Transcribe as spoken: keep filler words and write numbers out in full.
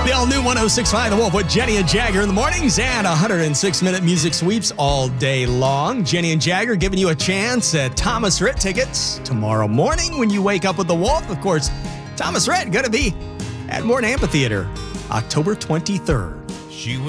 The all-new one oh six point five The Wolf with Jenny and Jagger in the mornings and one hundred six minute music sweeps all day long. Jenny and Jagger giving you a chance at Thomas Rhett tickets tomorrow morning when you wake up with The Wolf. Of course, Thomas Rhett going to be at Morton Amphitheater October twenty-third. She